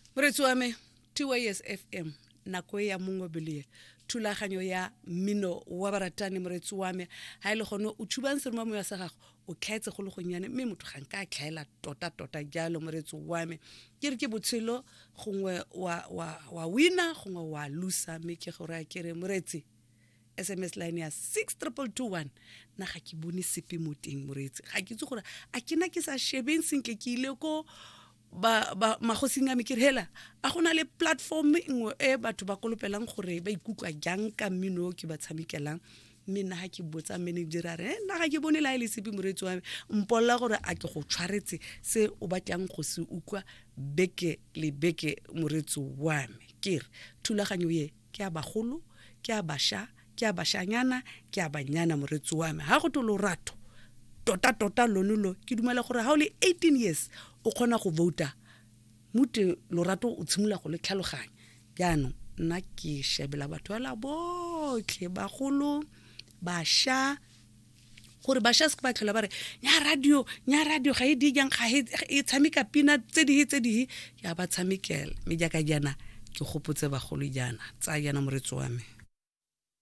Moretsi wa me TYS FM nako ya mongobele thulaganyo ya mmino wa baratani moretsi wa me ha ile gone o thubang serema mo ya sa gago o tlhaetse go le go nyane mme motho ga nka tlhaela tota jalo moretsi wa me ke re ke botshelo gongwe wa winner gongwe wa loser me ke gore a kere moretsi SMS line ya 62221 na ga ke bone sepe moteng moretsi ga ke itse gore a kena ke sa shebeng senke ke ile ko ba magosing a me ke hela a gona le platform engwe e batho ba kolopelang gore ba ikukwa jang ka mmino ke ba tshamikelang mina ha ke botsa manager a re na ga ke bone la ile sepe moretsi wa me mpolla gore a ke go tshwaretse se o batlang go se ukwa beke le beke moretsi wa me ke re thulaganyo ye ke a bagolo ke a basha ke a bashanyana ke a banyana moretsi wa me ha go tlo rato tota lonulo ke dumela gore ha o le 18 years o kgona go vota mute lorato o tshimula go le tlhaloganya jaanong nna ke shebela batho ba la botlhe bagolo basha gore basha se ba tlhola ba re nya radio ga e di jang ga e tshameka pina tse di ya ba tshamekela me jaka jana ke gopotse bagolo jana tsa jana moretsi wa me